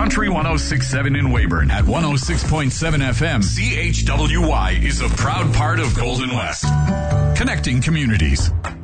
Country 106.7 in Weyburn at 106.7 FM. CHWY is a proud part of Golden West. Connecting communities.